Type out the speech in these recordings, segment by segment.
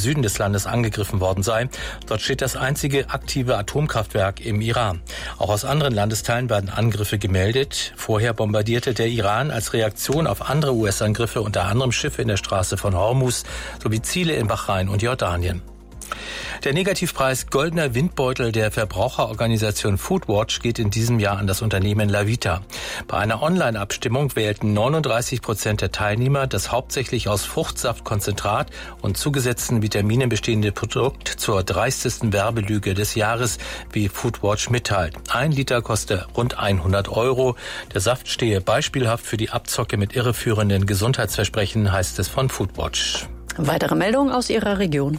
Süden des Landes angegriffen worden sei. Dort steht das einzige aktive Atomkraftwerk im Iran. Auch aus anderen Landesteilen werden Angriffe gemeldet. Vorher bombardierte der Iran als Reaktion auf andere US-Angriffe unter anderem Schiffe in der Straße von Hormuz sowie Ziele in Bahrain und Jordanien. Der Negativpreis Goldener Windbeutel der Verbraucherorganisation Foodwatch geht in diesem Jahr an das Unternehmen Lavita. Bei einer Online-Abstimmung wählten 39% der Teilnehmer das hauptsächlich aus Fruchtsaftkonzentrat und zugesetzten Vitaminen bestehende Produkt zur dreistesten Werbelüge des Jahres, wie Foodwatch mitteilt. 1 Liter koste rund 100 €. Der Saft stehe beispielhaft für die Abzocke mit irreführenden Gesundheitsversprechen, heißt es von Foodwatch. Weitere Meldungen aus Ihrer Region.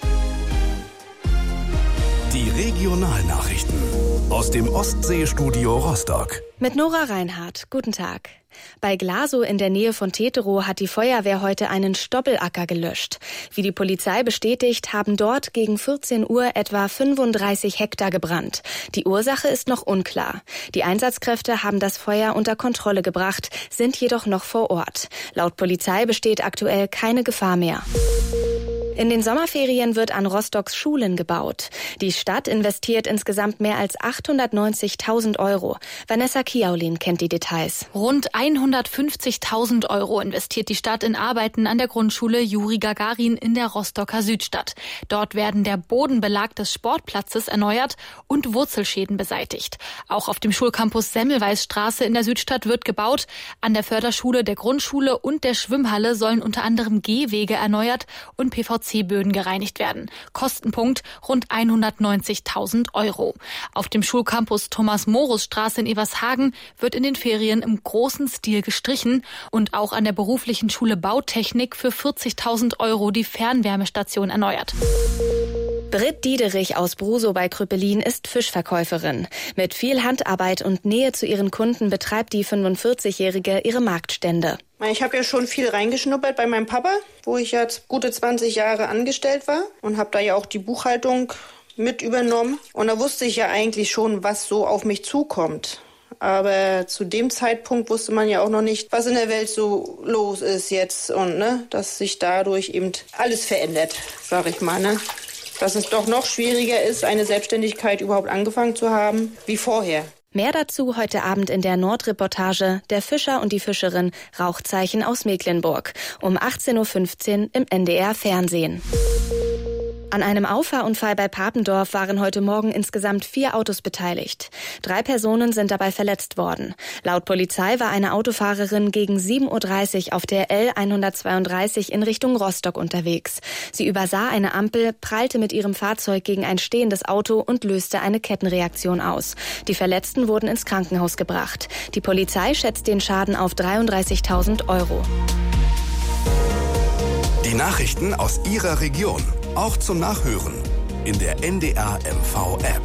Die Regionalnachrichten aus dem Ostseestudio Rostock. Mit Nora Reinhardt. Guten Tag. Bei Glasow in der Nähe von Teterow hat die Feuerwehr heute einen Stoppelacker gelöscht. Wie die Polizei bestätigt, haben dort gegen 14 Uhr etwa 35 Hektar gebrannt. Die Ursache ist noch unklar. Die Einsatzkräfte haben das Feuer unter Kontrolle gebracht, sind jedoch noch vor Ort. Laut Polizei besteht aktuell keine Gefahr mehr. In den Sommerferien wird an Rostocks Schulen gebaut. Die Stadt investiert insgesamt mehr als 890.000 €. Vanessa Kiaulin kennt die Details. Rund 150.000 € investiert die Stadt in Arbeiten an der Grundschule Juri Gagarin in der Rostocker Südstadt. Dort werden der Bodenbelag des Sportplatzes erneuert und Wurzelschäden beseitigt. Auch auf dem Schulcampus Semmelweisstraße in der Südstadt wird gebaut. An der Förderschule, der Grundschule und der Schwimmhalle sollen unter anderem Gehwege erneuert und PVC-Böden gereinigt werden. Kostenpunkt rund 190.000 €. Auf dem Schulcampus Thomas-Morus-Straße in Evershagen wird in den Ferien im großen Stil gestrichen und auch an der beruflichen Schule Bautechnik für 40.000 € die Fernwärmestation erneuert. Britt Diederich aus Brusow bei Krüppelin ist Fischverkäuferin. Mit viel Handarbeit und Nähe zu ihren Kunden betreibt die 45-Jährige ihre Marktstände. Ich habe ja schon viel reingeschnuppert bei meinem Papa, wo ich jetzt gute 20 Jahre angestellt war und habe da ja auch die Buchhaltung mit übernommen. Und da wusste ich ja eigentlich schon, was so auf mich zukommt. Aber zu dem Zeitpunkt wusste man ja auch noch nicht, was in der Welt so los ist jetzt und dass sich dadurch eben alles verändert, sag ich mal. Dass es doch noch schwieriger ist, eine Selbstständigkeit überhaupt angefangen zu haben, wie vorher. Mehr dazu heute Abend in der Nordreportage Der Fischer und die Fischerin, Rauchzeichen aus Mecklenburg. Um 18.15 Uhr im NDR Fernsehen. An einem Auffahrunfall bei Papendorf waren heute Morgen insgesamt 4 Autos beteiligt. 3 Personen sind dabei verletzt worden. Laut Polizei war eine Autofahrerin gegen 7.30 Uhr auf der L132 in Richtung Rostock unterwegs. Sie übersah eine Ampel, prallte mit ihrem Fahrzeug gegen ein stehendes Auto und löste eine Kettenreaktion aus. Die Verletzten wurden ins Krankenhaus gebracht. Die Polizei schätzt den Schaden auf 33.000 €. Die Nachrichten aus Ihrer Region. Auch zum Nachhören in der NDR MV-App.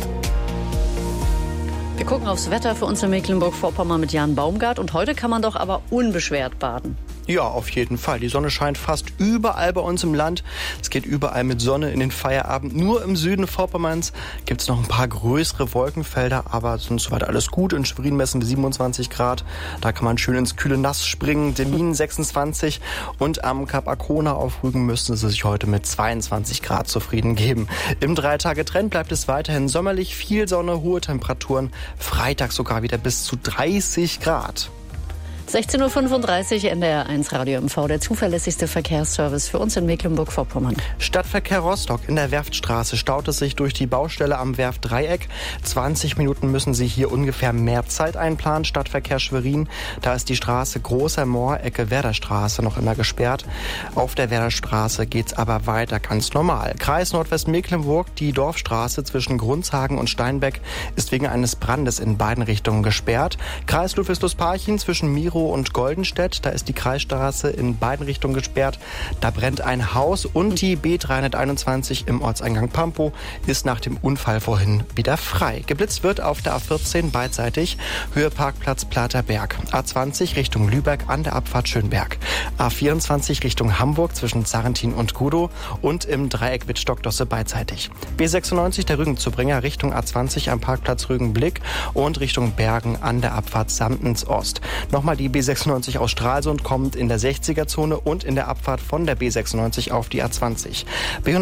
Wir gucken aufs Wetter für uns in Mecklenburg-Vorpommern mit Jan Baumgart. Und heute kann man doch aber unbeschwert baden. Ja, auf jeden Fall. Die Sonne scheint fast überall bei uns im Land. Es geht überall mit Sonne in den Feierabend. Nur im Süden Vorpommerns gibt es noch ein paar größere Wolkenfelder, aber sonst soweit alles gut. In Schwerin messen wir 27 Grad. Da kann man schön ins kühle Nass springen. Demmin 26 und am Kap Arkona auf Rügen müssten sie sich heute mit 22 Grad zufrieden geben. Im 3-Tage-Trend bleibt es weiterhin sommerlich, viel Sonne, hohe Temperaturen. Freitag sogar wieder bis zu 30 Grad. 16.35 Uhr NDR1 Radio MV, der zuverlässigste Verkehrsservice für uns in Mecklenburg-Vorpommern. Stadtverkehr Rostock in der Werftstraße staut es sich durch die Baustelle am Werftdreieck. 20 Minuten müssen Sie hier ungefähr mehr Zeit einplanen. Stadtverkehr Schwerin, da ist die Straße Großer Moor, Ecke Werderstraße noch immer gesperrt. Auf der Werderstraße geht's aber weiter ganz normal. Kreis Nordwestmecklenburg, die Dorfstraße zwischen Grundshagen und Steinbeck ist wegen eines Brandes in beiden Richtungen gesperrt. Kreis Ludwigslust-Parchim zwischen Miro und Goldenstedt, da ist die Kreisstraße in beiden Richtungen gesperrt. Da brennt ein Haus und die B321 im Ortseingang Pampow ist nach dem Unfall vorhin wieder frei. Geblitzt wird auf der A14 beidseitig, Höhe Parkplatz Platerberg. A20 Richtung Lübeck an der Abfahrt Schönberg. A24 Richtung Hamburg zwischen Sarrentin und Gudow und im Dreieck Wittstock-Dosse beidseitig. B96 der Rügenzubringer Richtung A20 am Parkplatz Rügenblick und Richtung Bergen an der Abfahrt Samtens Ost. Nochmal die B96 aus Stralsund kommt in der 60er-Zone und in der Abfahrt von der B96 auf die A20.